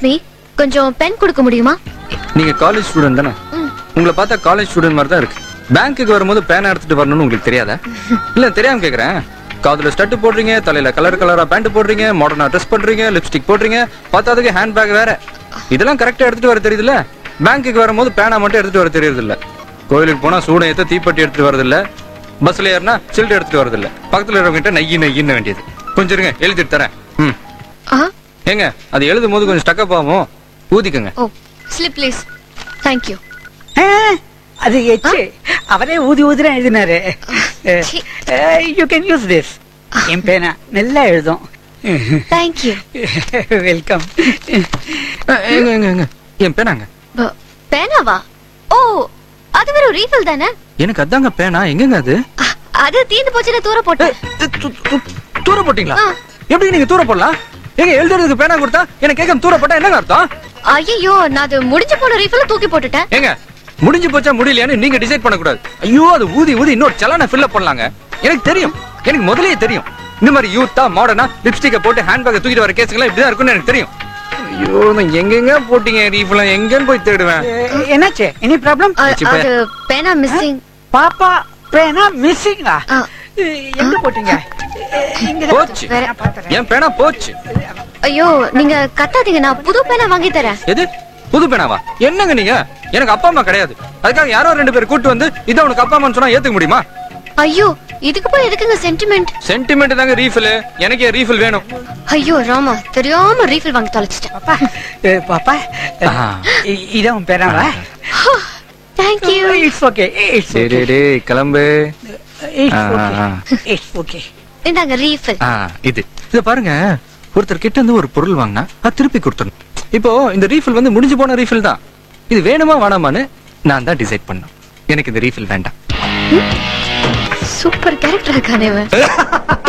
Me, கொஞ்சம் pen கொடுக்க முடியுமா? நீங்க காலேஜ் ஸ்டூடெண்ட் தானே? உங்களை பார்த்தா காலேஜ் ஸ்டூடெண்ட் மாதிரி தான் இருக்கு. பேங்க்குக்கு வரும்போது பேனா எடுத்துட்டு வரணும்னு உங்களுக்கு தெரியாதா? இல்ல தெரியாம கேக்குறேன். காதுல ஸ்டட் போடுறீங்க, தலையில கலர் கலரா பேண்ட் போடுறீங்க, மாடர்னா ட்ரெஸ் பண்றீங்க, லிப்ஸ்டிக் போடுறீங்க, பார்த்தாதுக்கு ஹேண்ட் பேக் வேற. இதெல்லாம் கரெக்டா எடுத்துட்டு வர தெரியுதுல்ல? பேங்க்குக்கு வரும்போது பேனா மட்டும் எடுத்துட்டு வர தெரியுது இல்ல. கோயிலுக்கு போனா சூடம் ஏத்த தீப்பெட்டி எடுத்துட்டு வரது இல்ல. பஸ்ல ஏறினா சில்ட் எடுத்துட்டு வரது இல்ல. பக்கத்துல இருக்கவங்கிட்ட நையி நையின்னு வேண்டியது. கொஞ்சம் இருங்க, எழுதிட்டு தரேன். ஏங்க அது எழுதும் போது கொஞ்சம் ஸ்டக்கப் ஆகும், ஊதிக்கங்க. ஓ ஸ்லிப் ப்ளீஸ். Thank you. அது எச்சு அவரே ஊதி ஊதிரா எழுதினாரு. You can use this. என் பேனா நல்லா எழுதும். Thank you. வெல்கம். எங்க எங்க எங்க என் பேனாங்க? பேனாவா? ஓ அது வெறும் ரீஃபில் தானே? எனக்கு அதாங்க பேனா. எங்கங்க அது? அது தீந்து போச்சுன்னு தூர போட்டேன். தூர போட்டீங்களா? எப்படி நீங்க தூர போடலாம்? எங்க எழுதுறதுக்கு பேனா கொடுத்தா எனக்கு கேட்காம தூர போட்டா என்னங்க அர்த்தம்? ஐயோ நான் அது முடிஞ்சு போன ரீஃபில் தூக்கி போட்டுட்டேன். ஏங்க முடிஞ்சு போச்சா முடியலையான்னு நீங்க டிசைட் பண்ண கூடாது. ஐயோ அது ஊதி ஊதி இன்னொரு சலான ஃபில் அப் பண்ணலாங்க. எனக்கு தெரியும், எனக்கு முதல்லயே தெரியும். இந்த மாதிரி யூத்தா மாடர்னா லிப்ஸ்டிக்க போட்டு ஹேண்ட் பேக் தூக்கிட்டு வர கேஸ்லாம் இப்படிதான் இருக்கும்னு எனக்கு தெரியும். ஐயோ நான் எங்கெங்க போட்டீங்க ரீஃபில், எங்கன்னு போய் தேடுவேன். என்னாச்சு? Any problem? அது பேனா மிஸ்ஸிங். பாப்பா பேனா மிஸ்ஸிங்கா? எங்க போட்டீங்க? போச்சு, என் பேனா போச்சு. ஐயோ நீங்க கத்தாதீங்க, நான் புது பேனா வாங்கி தரேன். எது புது பேனாவா? என்னங்க நீங்க? எனக்கு அப்பா அம்மா கிடையாது. அதுக்காக யாரோ 2 பேர் கூட்டு வந்து இத உனக்கு அப்பா அம்மான்னு சொன்னா ஏத்துக்க முடியுமா? ஐயோ இதுக்கு போய் எதுக்குங்க சென்டிமெண்ட்? சென்டிமெண்ட் தாங்க ரீஃபில். எனக்கு ரீஃபில் வேணும். ஐயோ ராமா, தெரியாம ரீஃபில் வாங்கி தொலைச்சிட்டேன். பாப்பா பாப்பா இதான் உன் பேனாவா? Thank you. It's okay. சரி டேய் கிளம்பு. It's okay. இந்தாங்க ரீஃபில். இது இத பாருங்க, ஒருத்தர் கிட்ட இருந்து ஒரு பொருள் வாங்கினா அது திருப்பி கொடுத்துடணும். இப்போ இந்த ரீஃபில் வந்து முடிஞ்சு போன ரீஃபில் தான். இது வேணுமா வேணாமான்னு நான் தான் டிசைட் பண்ணேன். எனக்கு இந்த ரீஃபில் வேண்டாம். சூப்பர் கேரக்டர் இருக்கானே.